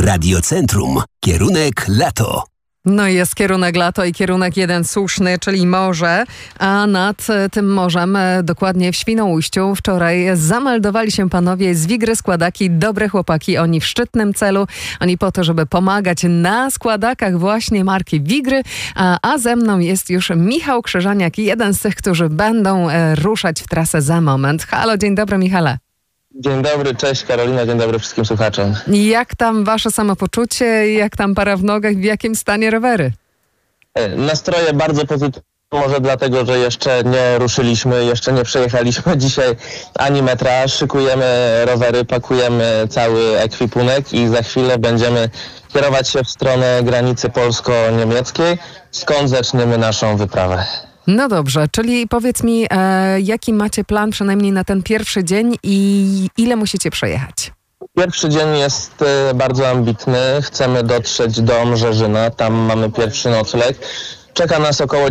Radiocentrum. Kierunek lato. No i jest kierunek lato i kierunek jeden słuszny, czyli morze, a nad tym morzem, dokładnie w Świnoujściu, wczoraj zameldowali się panowie z Wigry Składaki, dobre chłopaki, oni w szczytnym celu, oni po to, żeby pomagać na składakach właśnie marki Wigry, a ze mną jest już Michał Krzyżaniak, jeden z tych, którzy będą ruszać w trasę za moment. Halo, dzień dobry Michale. Dzień dobry, cześć Karolina, dzień dobry wszystkim słuchaczom. Jak tam wasze samopoczucie, jak tam para w nogach, w jakim stanie rowery? Nastroje bardzo pozytywne, może dlatego, że jeszcze nie ruszyliśmy, jeszcze nie przejechaliśmy dzisiaj ani metra. Szykujemy rowery, pakujemy cały ekwipunek i za chwilę będziemy kierować się w stronę granicy polsko-niemieckiej, skąd zaczniemy naszą wyprawę. No dobrze, czyli powiedz mi, jaki macie plan przynajmniej na ten pierwszy dzień i ile musicie przejechać? Pierwszy dzień jest bardzo ambitny. Chcemy dotrzeć do Mrzeżyna, tam mamy pierwszy nocleg. Czeka nas około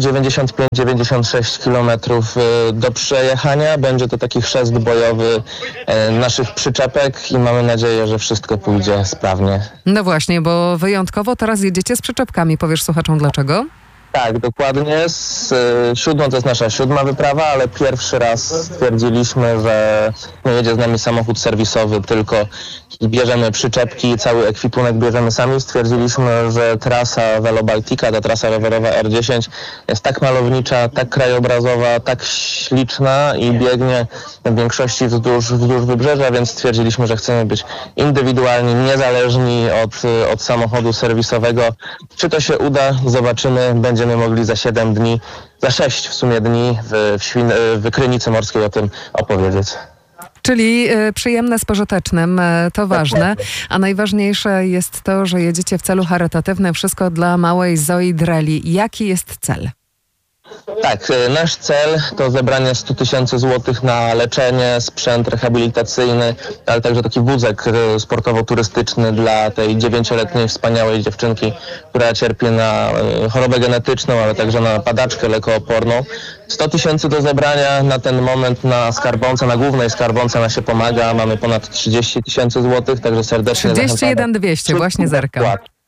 95-96 km do przejechania. Będzie to taki chrzest bojowy naszych przyczepek i mamy nadzieję, że wszystko pójdzie sprawnie. No właśnie, bo wyjątkowo teraz jedziecie z przyczepkami. Powiesz słuchaczom dlaczego? Tak, dokładnie. To jest nasza 7. wyprawa, ale pierwszy raz stwierdziliśmy, że nie jedzie z nami samochód serwisowy, tylko bierzemy przyczepki, cały ekwipunek bierzemy sami. Stwierdziliśmy, że trasa Velo Baltica, ta trasa rowerowa R10 jest tak malownicza, tak krajobrazowa, tak śliczna i biegnie w większości wzdłuż wybrzeża, więc stwierdziliśmy, że chcemy być indywidualni, niezależni od samochodu serwisowego. Czy to się uda? Zobaczymy. Będziemy mogli za 7 dni, za 6 w sumie dni w Krynicy Morskiej o tym opowiedzieć. Czyli przyjemne z pożytecznym, to ważne. A najważniejsze jest to, że jedziecie w celu charytatywnym. Wszystko dla małej Zoi Dreli. Jaki jest cel? Tak, nasz cel to zebranie 100 000 złotych na leczenie, sprzęt rehabilitacyjny, ale także taki wózek sportowo-turystyczny dla tej 9-letniej wspaniałej dziewczynki, która cierpi na chorobę genetyczną, ale także na padaczkę lekooporną. 100 000 do zebrania na ten moment na skarbonce, na głównej skarbonce nam się pomaga. Mamy ponad 30 000 złotych, także serdecznie 31 200, właśnie zerkam.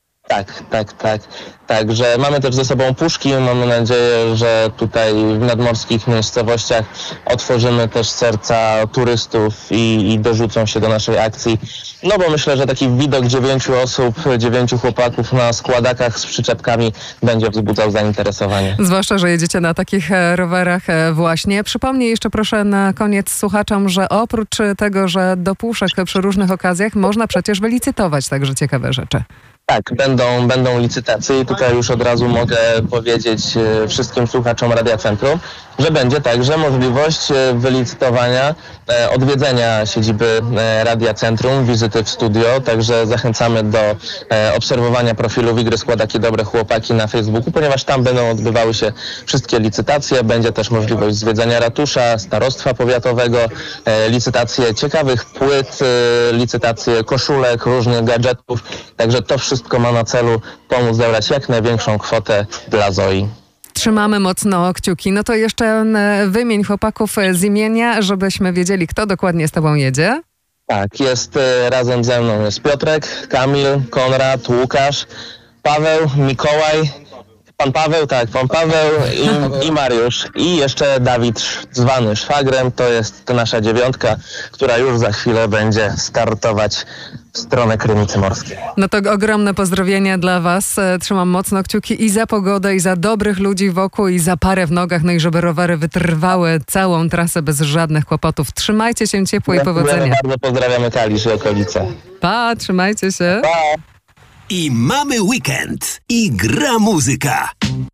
Tak. Także mamy też ze sobą puszki. Mamy nadzieję, że tutaj w nadmorskich miejscowościach otworzymy też serca turystów i dorzucą się do naszej akcji. No bo myślę, że taki widok 9 osób, 9 chłopaków na składakach z przyczepkami będzie wzbudzał zainteresowanie. Zwłaszcza, że jedziecie na takich rowerach właśnie. Przypomnij jeszcze proszę na koniec słuchaczom, że oprócz tego, że do puszek przy różnych okazjach można przecież wylicytować także ciekawe rzeczy. Tak, będą licytacje i tutaj już od razu mogę powiedzieć wszystkim słuchaczom Radia Centrum, że będzie także możliwość wylicytowania, odwiedzenia siedziby Radia Centrum, wizyty w studio, także zachęcamy do obserwowania profilu Wigry Składaki Dobre Chłopaki na Facebooku, ponieważ tam będą odbywały się wszystkie licytacje, będzie też możliwość zwiedzania ratusza, starostwa powiatowego, licytacje ciekawych płyt, licytacje koszulek, różnych gadżetów, także to wszystko ma na celu pomóc zebrać jak największą kwotę dla Zoi. Trzymamy mocno kciuki. No to jeszcze wymień chłopaków z imienia, żebyśmy wiedzieli, kto dokładnie z tobą jedzie. Tak, jest razem ze mną jest Piotrek, Kamil, Konrad, Łukasz, Paweł, Mikołaj, pan Paweł i Mariusz. I jeszcze Dawid, zwany Szwagrem, to jest nasza 9, która już za chwilę będzie startować w stronę Krynicy Morskiej. No to ogromne pozdrowienia dla was. Trzymam mocno kciuki i za pogodę, i za dobrych ludzi wokół, i za parę w nogach, no i żeby rowery wytrwały całą trasę bez żadnych kłopotów. Trzymajcie się ciepło i powodzenia. Bardzo pozdrawiamy Kalisz i okolice. Pa, trzymajcie się. Pa! I mamy weekend. I gra muzyka.